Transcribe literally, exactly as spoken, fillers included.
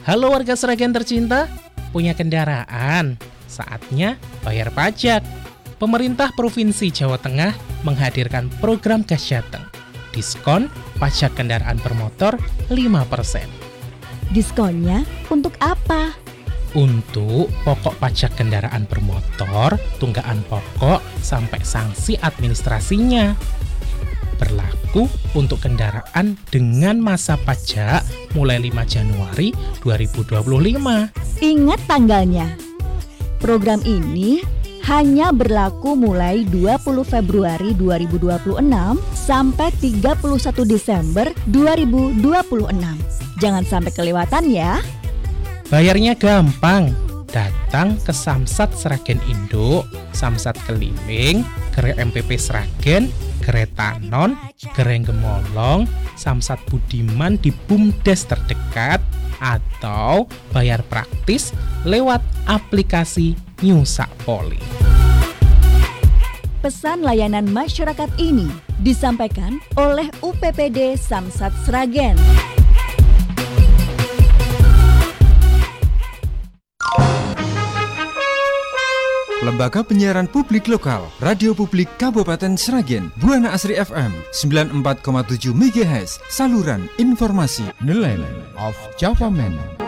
Halo warga Sragen tercinta, punya kendaraan? Saatnya bayar pajak. Pemerintah Provinsi Jawa Tengah menghadirkan program Gas Jateng. Diskon pajak kendaraan bermotor lima persen. Diskonnya untuk apa? Untuk pokok pajak kendaraan bermotor, tunggakan pokok, sampai sanksi administrasinya. Berlaku untuk kendaraan dengan masa pajak mulai lima Januari dua ribu dua puluh lima. Ingat tanggalnya. Program ini hanya berlaku mulai dua puluh Februari dua ribu dua puluh enam sampai tiga puluh satu Desember dua ribu dua puluh enam. Jangan sampai kelewatan ya. Bayarnya gampang. Datang ke Samsat Sragen Induk, Samsat Keliling, Gerai M P P Sragen, Gerai Tanon, Gerai Gemolong, Samsat Budiman di BUMDes terdekat, atau bayar praktis lewat aplikasi Nyusakpoli. Pesan layanan masyarakat ini disampaikan oleh U P P D Samsat Sragen. Lembaga Penyiaran Publik Lokal, Radio Publik Kabupaten Sragen, Buana Asri F M sembilan puluh empat koma tujuh megahertz, saluran informasi. The Land of Java Man.